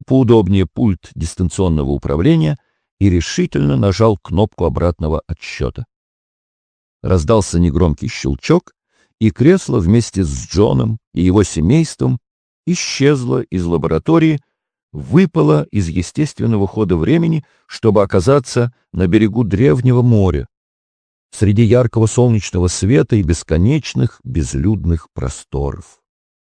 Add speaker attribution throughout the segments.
Speaker 1: поудобнее пульт дистанционного управления и решительно нажал кнопку обратного отсчета. Раздался негромкий щелчок, и кресло вместе с Джоном и его семейством исчезло из лаборатории, выпало из естественного хода времени, чтобы оказаться на берегу древнего моря, среди яркого солнечного света и бесконечных безлюдных просторов.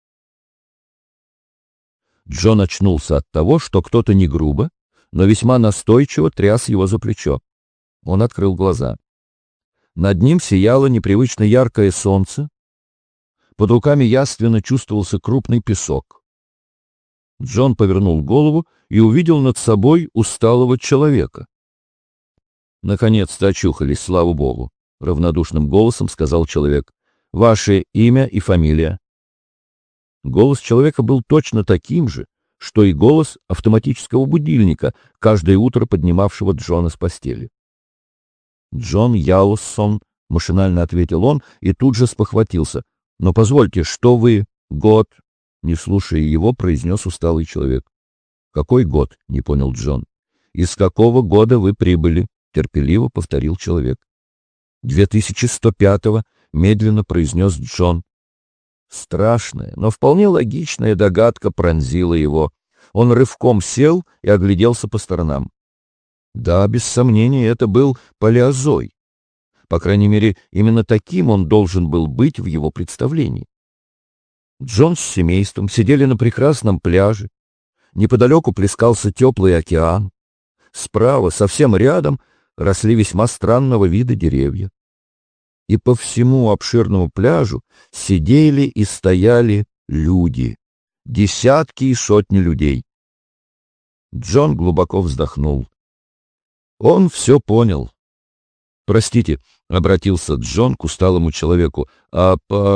Speaker 1: Джон очнулся от того, что кто-то не грубо, но весьма настойчиво тряс его за плечо. Он открыл глаза. Над ним сияло непривычно яркое солнце, под руками явственно чувствовался крупный песок. Джон повернул голову и увидел над собой усталого человека. «Наконец-то очухались, слава богу», — равнодушным голосом сказал человек. «Ваше имя и фамилия?» Голос человека был точно таким же, что и голос автоматического будильника, каждое утро поднимавшего Джона с постели. «Джон Яллсон», — машинально ответил он и тут же спохватился. «Но позвольте, что вы...» «Год», — не слушая его, произнес усталый человек. «Какой год?» — не понял Джон. «Из какого года вы прибыли?» — терпеливо повторил человек. 2105-го, медленно произнес Джон. Страшная, но вполне логичная догадка пронзила его. Он рывком сел и огляделся по сторонам. Да, без сомнения, это был палеозой. По крайней мере, именно таким он должен был быть в его представлении. Джон с семейством сидели на прекрасном пляже. Неподалеку плескался теплый океан. Справа, совсем рядом, росли весьма странного вида деревья. И по всему обширному пляжу сидели и стояли люди. Десятки и сотни людей. Джон глубоко вздохнул. Он все понял. «Простите», — обратился Джон к усталому человеку, «а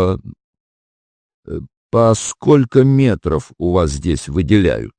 Speaker 1: по сколько метров у вас здесь выделяют?»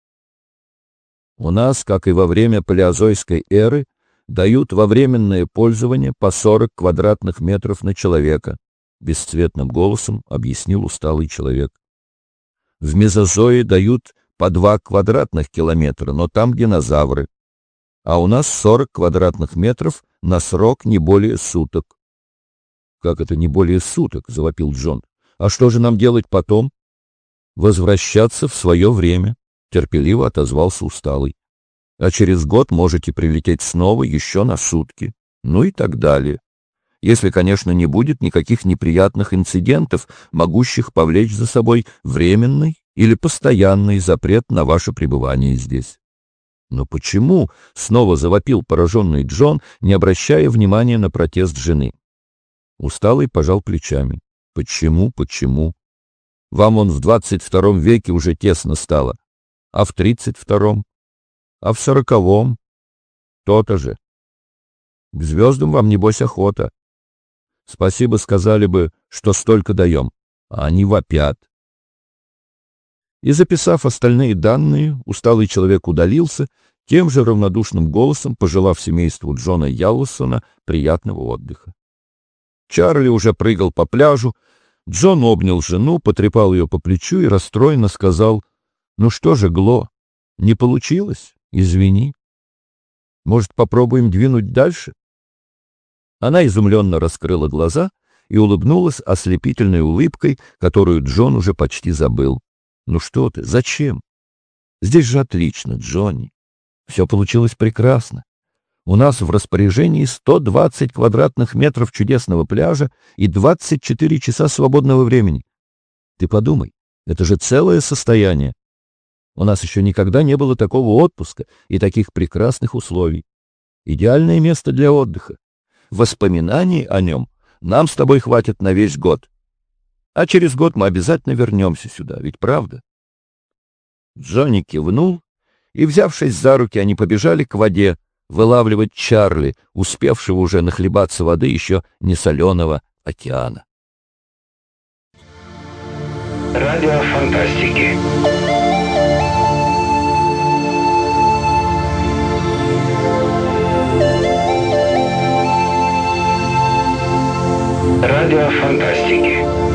Speaker 1: «У нас, как и во время палеозойской эры, дают во временное пользование по 40 квадратных метров на человека», — бесцветным голосом объяснил усталый человек. «В мезозое дают по 2 квадратных километра, но там динозавры. А у нас 40 квадратных метров на срок не более суток». «Как это не более суток?» — завопил Джон. «А что же нам делать потом?» «Возвращаться в свое время», — терпеливо отозвался усталый. «А через год можете прилететь снова еще на сутки, ну и так далее. Если, конечно, не будет никаких неприятных инцидентов, могущих повлечь за собой временный или постоянный запрет на ваше пребывание здесь». «Но почему?» — снова завопил пораженный Джон, не обращая внимания на протест жены. Усталый пожал плечами. «Почему? Вам он в 22 веке уже тесно стало, а в 32-м, а в 40-м то-то же. К звездам вам, небось, охота. Спасибо сказали бы, что столько даем, а они вопят». И, записав остальные данные, усталый человек удалился, тем же равнодушным голосом пожелав семейству Джона Яллсона приятного отдыха. Чарли уже прыгал по пляжу. Джон обнял жену, потрепал ее по плечу и расстроенно сказал: «Ну что же, Гло, не получилось? Извини. Может, попробуем двинуть дальше?» Она изумленно раскрыла глаза и улыбнулась ослепительной улыбкой, которую Джон уже почти забыл. «Ну что ты, зачем? Здесь же отлично, Джонни. Все получилось прекрасно. У нас в распоряжении 120 квадратных метров чудесного пляжа и 24 часа свободного времени. Ты подумай, это же целое состояние. У нас еще никогда не было такого отпуска и таких прекрасных условий. Идеальное место для отдыха. Воспоминаний о нем нам с тобой хватит на весь год. А через год мы обязательно вернемся сюда, ведь правда?» Джонни кивнул, и, взявшись за руки, они побежали к воде, вылавливать Чарли, успевшего уже нахлебаться воды еще не соленого океана.
Speaker 2: Радио фантастики. Радио фантастики.